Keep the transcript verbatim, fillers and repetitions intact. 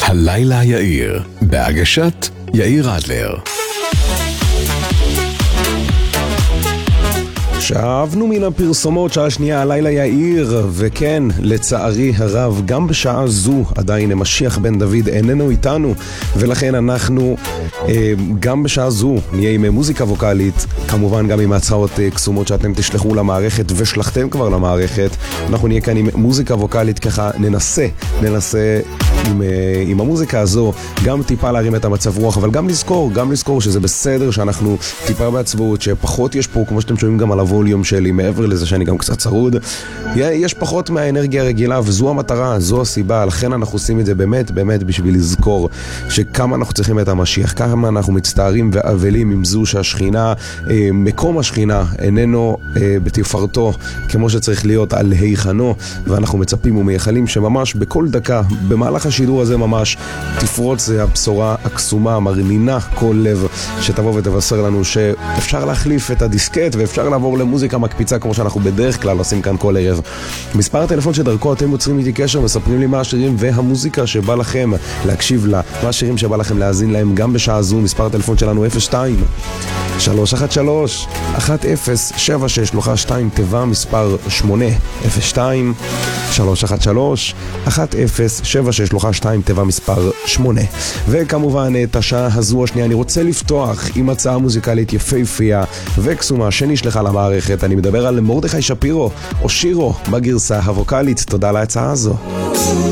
הלילה יאיר, בהגשת יאיר אדלר. שאבנו מן הפרסומות, שעה שנייה, הלילה יאיר, וכן, לצערי הרב, גם בשעה זו עדיין משיח בן דוד איננו איתנו, ולכן אנחנו אה, גם בשעה זו נהיה עם מוזיקה ווקלית, כמובן גם עם הצעות אה, קסומות שאתם תשלחו למערכת ושלחתם כבר למערכת. אנחנו נהיה כאן עם מוזיקה ווקלית, ככה ננסה, ננסה עם, אה, עם המוזיקה הזו גם טיפה להרים את המצב רוח, אבל גם לזכור, גם לזכור שזה בסדר שאנחנו טיפה בעצבות, שפחות יש פה, כמו שאתם שומעים גם על הווליום שלי, מעבר לזה שאני גם קצת צרוד, יש פחות מהאנרגיה הרגילה, וזו המטרה, זו הסיבה, לכן אנחנו עושים את זה באמת, באמת בשביל לזכור שכמה אנחנו צריכים את המשיח, כמה אנחנו מצטערים ואבלים עם זו שהשכינה, מקום השכינה איננו בתפארתו כמו שצריך להיות על היכנו, ואנחנו מצפים ומייחלים שממש בכל דקה, במהלך השידור הזה ממש, תפרוץ הבשורה הקסומה, מרנינה כל לב, שתבוא ותבשר לנו שאפשר להחליף את הדיסקט ואפשר לעבור למוזיקה מקפיצה כמו שאנחנו בדרך כלל עושים כאן כל ערב. מספר הטלפון שדרכו אתם יוצרים איתי קשר, מספרים לי מה השירים והמוזיקה שבא לכם להקשיב לה, מה השירים שבא לכם להאזין להם גם בשעה זו. מספר הטלפון שלנו אפס שתיים שלוש אחת שלוש אחת אפס שבע שש שלוחה שתיים תיבה מספר שמונה אפס שתיים שלוש אחת שלוש אחת אפס שבע שש שלוחה שתיים תיבה מספר שמונה. וכמובן את השעה הזו השנייה אני רוצה לפתוח עם הצעה מוזיקלית יפהפייה וקסומה שנשלחה למערכת. אני מדבר על מרדכי שפירו או שירו בגרסה הווקלית. תודה על ההצעה הזו.